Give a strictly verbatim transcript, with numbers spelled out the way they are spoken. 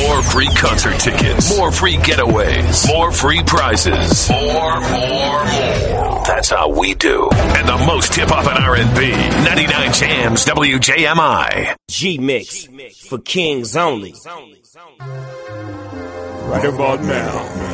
More free concert tickets. More free getaways. More free prizes. More, more, more. That's how we do. And the most hip-hop and R and B. ninety-nine Jams W J M I. G-Mix for Kings only. Right about now.